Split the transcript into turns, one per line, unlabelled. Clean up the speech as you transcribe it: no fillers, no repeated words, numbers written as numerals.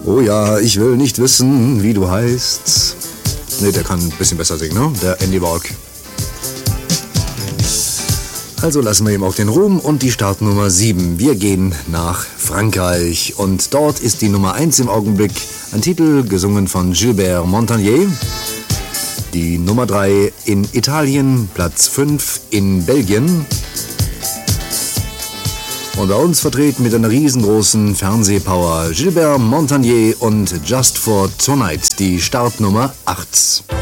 Oh ja, ich will nicht wissen, wie du heißt. Ne, der kann ein bisschen besser singen, ne? Der Andy Borg. Also lassen wir ihm auch den Ruhm und die Startnummer 7. Wir gehen nach Frankreich und dort ist die Nummer 1 im Augenblick ein Titel gesungen von Gilbert Montagnier. Die Nummer 3 in Italien, Platz 5 in Belgien. Und bei uns vertreten mit einer riesengroßen Fernsehpower Gilbert Montagnier und Just for Tonight, die Startnummer 8.